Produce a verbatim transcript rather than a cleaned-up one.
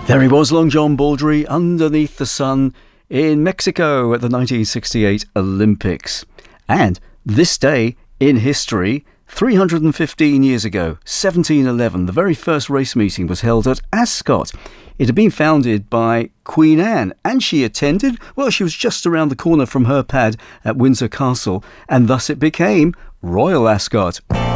There he was, Long John Baldry, underneath the sun in Mexico at the nineteen sixty-eight Olympics. And this day in history, three hundred fifteen years ago, seventeen eleven, the very first race meeting was held at Ascot. It had been founded by Queen Anne, and she attended. Well, she was just around the corner from her pad at Windsor Castle, and thus it became Royal Ascot.